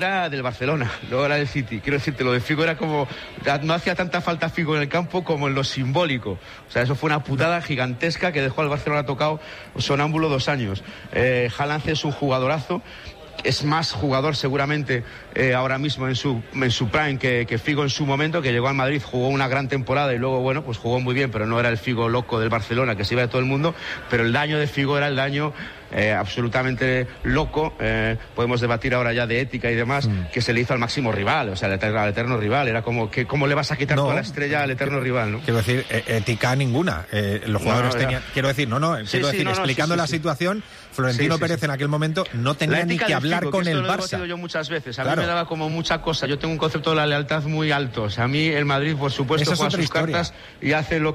Era del Barcelona, luego era del City. Quiero decirte, lo de Figo era como... No hacía tanta falta Figo en el campo como en lo simbólico. O sea, eso fue una putada gigantesca que dejó al Barcelona tocado sonámbulo 2 años. Haaland es un jugadorazo. Es más jugador seguramente ahora mismo en su prime que Figo en su momento, que llegó al Madrid, jugó una gran temporada y luego, bueno, pues jugó muy bien, pero no era el Figo loco del Barcelona que se iba de todo el mundo. Pero el daño de Figo era el daño absolutamente loco. Podemos debatir ahora ya de ética y demás, que se le hizo al máximo rival, o sea, al eterno rival. Era como que ¿cómo le vas a quitar toda la estrella al eterno rival, no? Quiero decir, ética ninguna. Los jugadores tenían... Quiero decir, explicando la situación, Florentino Pérez en aquel momento no tenía ni que hablar con el Barça. Lo he yo muchas veces. A mí me daba como mucha cosa. Yo tengo un concepto de la lealtad muy alto. O sea, a mí el Madrid, por supuesto, juega sus cartas y hace lo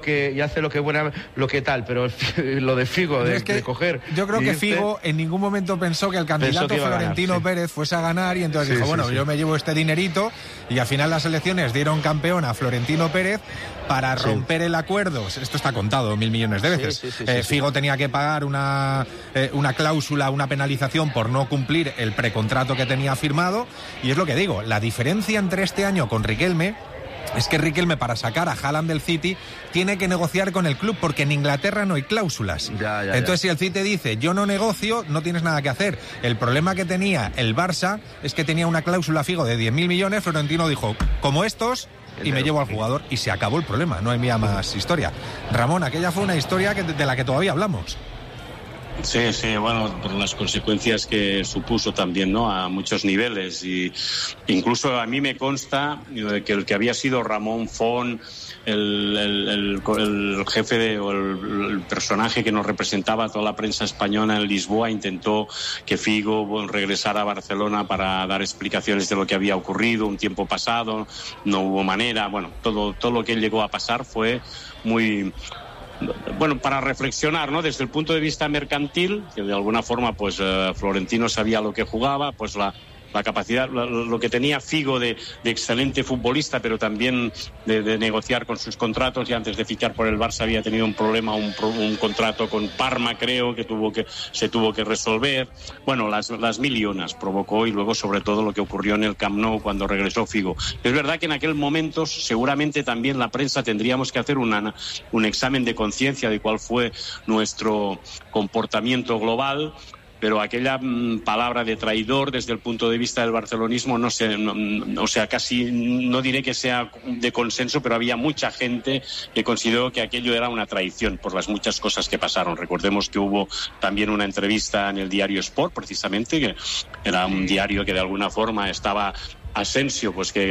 que tal. Pero lo de Figo, de coger... Yo creo que Figo en ningún momento pensó que el candidato Florentino Pérez fuese a ganar, y entonces dijo, yo me llevo este dinerito, y al final las elecciones dieron campeón a Florentino Pérez para romper el acuerdo. Esto está contado 1.000 millones de veces. Figo tenía que pagar una cláusula, una penalización por no cumplir el precontrato que tenía firmado, y es lo que digo, la diferencia entre este año con Riquelme es que Riquelme, para sacar a Haaland del City, tiene que negociar con el club, porque en Inglaterra no hay cláusulas. Entonces, si el City dice, yo no negocio, no tienes nada que hacer. El problema que tenía el Barça es que tenía una cláusula Figo de 10.000 millones, Florentino dijo, como estos, y me llevo al jugador, y se acabó el problema, no había más historia. Ramón, aquella fue una historia de la que todavía hablamos. Sí, bueno, por las consecuencias que supuso también, ¿no?, a muchos niveles. Y incluso a mí me consta que el que había sido Ramón Font, el jefe o el personaje que nos representaba a toda la prensa española en Lisboa, intentó que Figo regresara a Barcelona para dar explicaciones de lo que había ocurrido un tiempo pasado. No hubo manera. Bueno, todo lo que llegó a pasar fue muy... Bueno, para reflexionar, ¿no?, desde el punto de vista mercantil, que de alguna forma pues Florentino sabía lo que jugaba, pues la capacidad, lo que tenía Figo de excelente futbolista, pero también de negociar con sus contratos. Y antes de fichar por el Barça había tenido un problema, un contrato con Parma, creo, que se tuvo que resolver. Bueno, las mil y unas provocó, y luego sobre todo lo que ocurrió en el Camp Nou cuando regresó Figo. Es verdad que en aquel momento seguramente también la prensa tendríamos que hacer un examen de conciencia de cuál fue nuestro comportamiento global. Pero aquella palabra de traidor desde el punto de vista del barcelonismo, casi no diré que sea de consenso, pero había mucha gente que consideró que aquello era una traición por las muchas cosas que pasaron. Recordemos que hubo también una entrevista en el diario Sport, precisamente, que era un diario que de alguna forma estaba... Asensio, pues que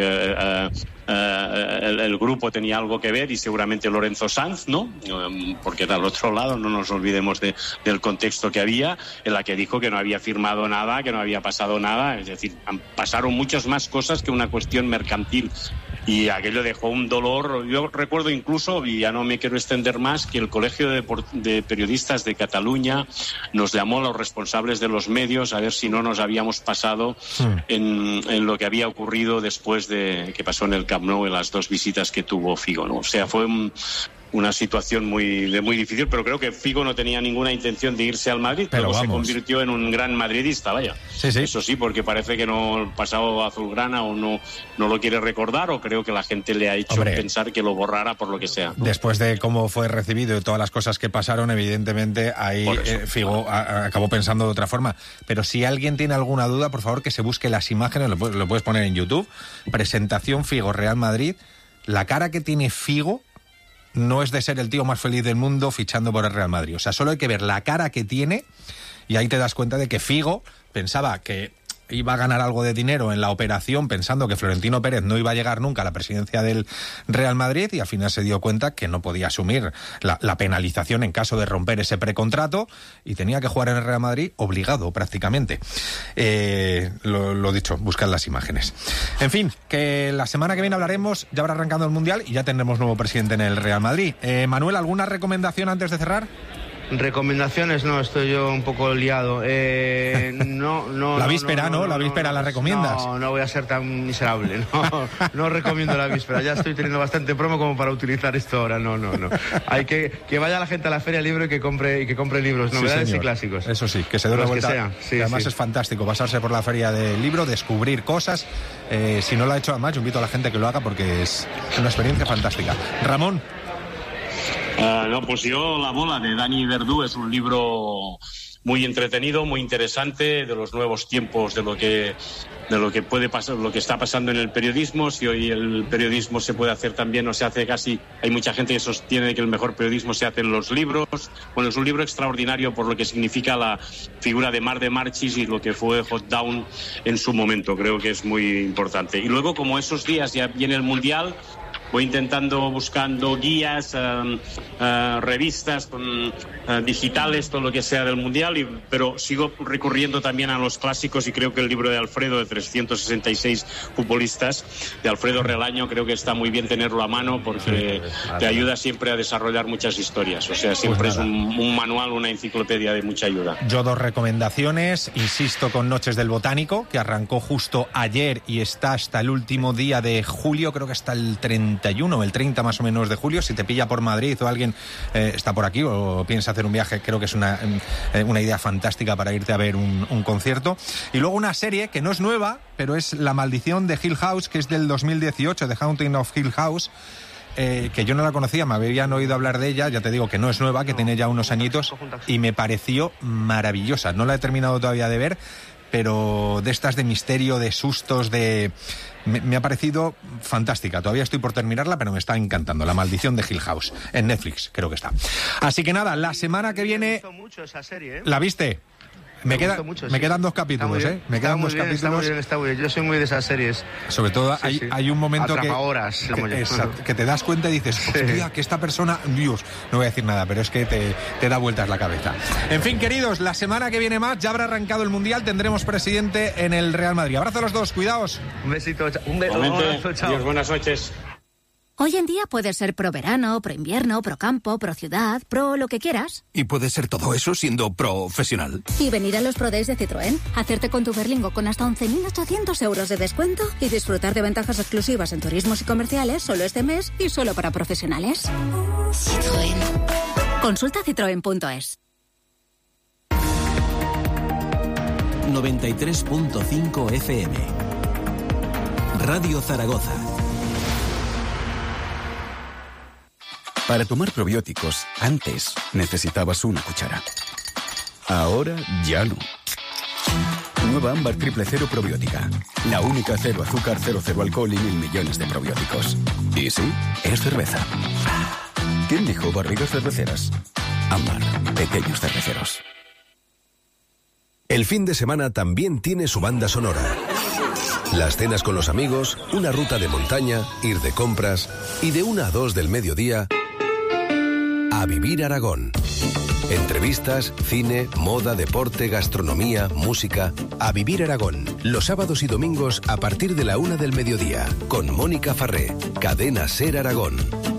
el grupo tenía algo que ver, y seguramente Lorenzo Sanz, ¿no? Porque al otro lado no nos olvidemos del contexto que había, en la que dijo que no había firmado nada, que no había pasado nada. Es decir, pasaron muchas más cosas que una cuestión mercantil, y aquello dejó un dolor. Yo recuerdo incluso, y ya no me quiero extender más, que el Colegio de Periodistas de Cataluña nos llamó a los responsables de los medios a ver si no nos habíamos pasado en lo que había ocurrido después de que pasó en el Camp Nou, en las 2 visitas que tuvo Figo, ¿no? O sea, fue una situación muy difícil, pero creo que Figo no tenía ninguna intención de irse al Madrid, pero se convirtió en un gran madridista, vaya. Sí. Eso sí, porque parece que no el pasado azulgrana o no lo quiere recordar, o creo que la gente le ha hecho pensar que lo borrara por lo que sea, ¿no? Después de cómo fue recibido y todas las cosas que pasaron, evidentemente ahí Figo acabó pensando de otra forma. Pero si alguien tiene alguna duda, por favor que se busque las imágenes, lo puedes poner en YouTube, presentación Figo Real Madrid. La cara que tiene Figo no es de ser el tío más feliz del mundo fichando por el Real Madrid. O sea, solo hay que ver la cara que tiene, y ahí te das cuenta de que Figo pensaba que iba a ganar algo de dinero en la operación, pensando que Florentino Pérez no iba a llegar nunca a la presidencia del Real Madrid, y al final se dio cuenta que no podía asumir la penalización en caso de romper ese precontrato, y tenía que jugar en el Real Madrid obligado prácticamente. Lo dicho, buscad las imágenes. En fin, que la semana que viene hablaremos, ya habrá arrancado el Mundial y ya tendremos nuevo presidente en el Real Madrid. Manuel, ¿alguna recomendación antes de cerrar? Recomendaciones, no, estoy yo un poco liado. No. La víspera, ¿no? La víspera la recomiendas. No voy a ser tan miserable. No recomiendo la víspera. Ya estoy teniendo bastante promo como para utilizar esto ahora. No. Hay que vaya la gente a la Feria del Libro y que compre libros, novedades y clásicos. Eso sí, que se dé una vuelta. Sí, además es fantástico pasarse por la Feria del Libro, descubrir cosas. Si no lo ha hecho además, yo invito a la gente que lo haga porque es una experiencia fantástica. Ramón. Pues yo La Bola de Dani Verdú es un libro muy entretenido, muy interesante, de los nuevos tiempos, de lo que puede pasar, lo que está pasando en el periodismo. Si hoy el periodismo se puede hacer también, o se hace casi, hay mucha gente que sostiene que el mejor periodismo se hace en los libros. Bueno, es un libro extraordinario por lo que significa la figura de Mar de Marchis y lo que fue Hot Down en su momento. Creo que es muy importante. Y luego, como esos días ya viene el Mundial, voy buscando guías, revistas digitales, todo lo que sea del Mundial, pero sigo recurriendo también a los clásicos, y creo que el libro de Alfredo, de 366 futbolistas, de Alfredo Relaño, creo que está muy bien tenerlo a mano porque te ayuda siempre a desarrollar muchas historias. O sea, siempre es un manual, una enciclopedia de mucha ayuda. Yo 2 recomendaciones, insisto con Noches del Botánico, que arrancó justo ayer y está hasta el último día de julio, creo que hasta el 31 o el 30 más o menos de julio. Si te pilla por Madrid o alguien está por aquí o piensa hacer un viaje, creo que es una idea fantástica para irte a ver un concierto. Y luego una serie que no es nueva, pero es La Maldición de Hill House, que es del 2018, The Haunting of Hill House, que yo no la conocía, me habían oído hablar de ella, ya te digo que no es nueva, que tiene ya unos añitos, y me pareció maravillosa. No la he terminado todavía de ver, pero de estas de misterio, de sustos, me ha parecido fantástica. Todavía estoy por terminarla, pero me está encantando. La Maldición de Hill House, en Netflix, creo que está. Así que nada, la semana que viene... Me gustó mucho esa serie, ¿eh? ¿La viste? Me quedan 2 capítulos, ¿eh? Me quedan 2 capítulos. Está muy bien. Yo soy muy de esas series. Sobre todo hay un momento Atrapahoras, que te das cuenta y dices, hostia, que esta persona... Dios, no voy a decir nada, pero es que te da vueltas la cabeza. En fin, queridos, la semana que viene más, ya habrá arrancado el Mundial, tendremos presidente en el Real Madrid. Abrazo a los dos, cuidaos. Un besito, un abrazo, chao. Dios, buenas noches. Hoy en día puedes ser pro verano, pro invierno, pro campo, pro ciudad, pro lo que quieras. Y puedes ser todo eso siendo profesional. Y venir a los Pro Days de Citroën, hacerte con tu Berlingo con hasta 11.800 euros de descuento y disfrutar de ventajas exclusivas en turismos y comerciales solo este mes y solo para profesionales. Citroën. Consulta citroen.es. 93.5 FM. Radio Zaragoza. Para tomar probióticos, antes necesitabas una cuchara. Ahora ya no. Nueva Ámbar Triple Cero Probiótica. La única cero azúcar, cero alcohol y 1.000 millones de probióticos. Y sí, es cerveza. ¿Quién dijo barrigas cerveceras? Ámbar, pequeños cerveceros. El fin de semana también tiene su banda sonora. Las cenas con los amigos, una ruta de montaña, ir de compras y de 1 a 2 del mediodía... A Vivir Aragón. Entrevistas, cine, moda, deporte, gastronomía, música. A Vivir Aragón. Los sábados y domingos a partir de la 1 del mediodía. Con Mónica Farré. Cadena Ser Aragón.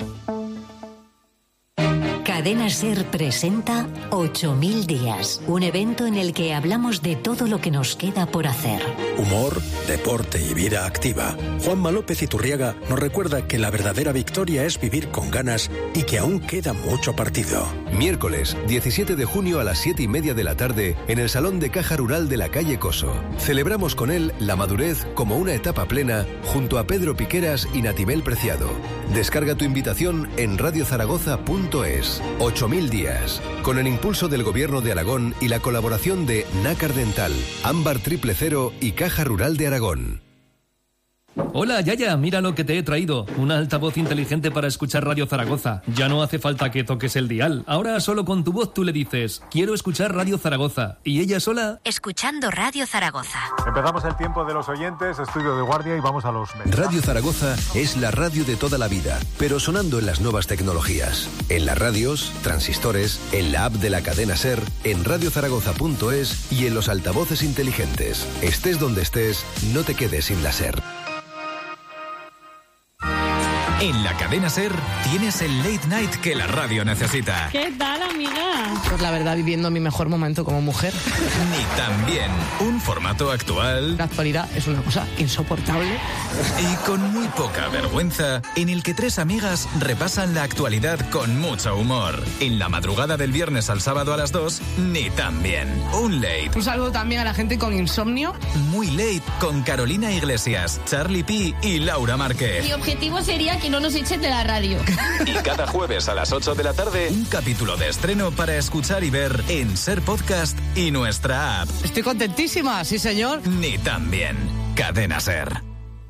Cadena Ser presenta 8000 días, un evento en el que hablamos de todo lo que nos queda por hacer. Humor, deporte y vida activa. Juanma López Iturriaga nos recuerda que la verdadera victoria es vivir con ganas y que aún queda mucho partido. Miércoles, 17 de junio a las 7:30 de la tarde en el Salón de Caja Rural de la calle Coso. Celebramos con él la madurez como una etapa plena junto a Pedro Piqueras y Natibel Preciado. Descarga tu invitación en radiozaragoza.es. 8000 días, con el impulso del Gobierno de Aragón y la colaboración de Nácar Dental, Ámbar Triple Cero y Caja Rural de Aragón. Hola, Yaya, mira lo que te he traído. Una altavoz inteligente para escuchar Radio Zaragoza. Ya no hace falta que toques el dial. Ahora solo con tu voz tú le dices, quiero escuchar Radio Zaragoza. Y ella sola... Escuchando Radio Zaragoza. Empezamos el tiempo de los oyentes, estudio de guardia y vamos a los mensajes. Radio Zaragoza es la radio de toda la vida, pero sonando en las nuevas tecnologías. En las radios, transistores, en la app de la cadena SER, en radiozaragoza.es y en los altavoces inteligentes. Estés donde estés, no te quedes sin la SER. En la cadena SER tienes el late night que la radio necesita. ¿Qué tal, amiga? Pues la verdad, viviendo mi mejor momento como mujer. Ni tan bien. Un formato actual. La actualidad es una cosa insoportable. Y con muy poca vergüenza, en el que tres amigas repasan la actualidad con mucho humor. En la madrugada del viernes al sábado a las 2, Ni tan bien. Un late. Un saludo también a la gente con insomnio. Muy late con Carolina Iglesias, Charlie P y Laura Márquez. Mi objetivo sería que no nos echen de la radio. Y cada jueves a las 8 de la tarde, un capítulo de estreno para escuchar y ver en SER Podcast y nuestra app. Estoy contentísima, sí señor. Ni tan bien. Cadena SER.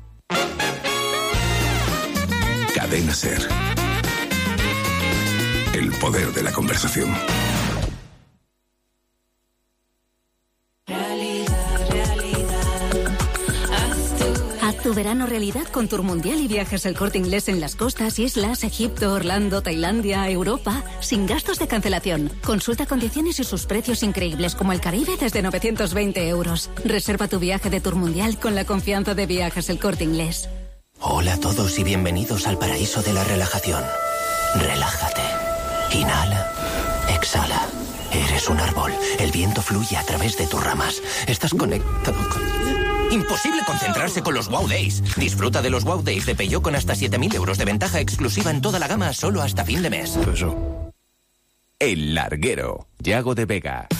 Cadena SER. El poder de la conversación. Haz tu verano realidad con Tour Mundial y Viajes El Corte Inglés en las costas, islas, Egipto, Orlando, Tailandia, Europa, sin gastos de cancelación. Consulta condiciones y sus precios increíbles como el Caribe desde 920 euros. Reserva tu viaje de Tour Mundial con la confianza de Viajes El Corte Inglés. Hola a todos y bienvenidos al paraíso de la relajación. Relájate. Inhala. Exhala. Eres un árbol. El viento fluye a través de tus ramas. Estás conectado con... Imposible concentrarse con los Wow Days. Disfruta de los Wow Days de Peugeot con hasta 7.000 euros de ventaja exclusiva en toda la gama solo hasta fin de mes. El Larguero. Yago de Vega.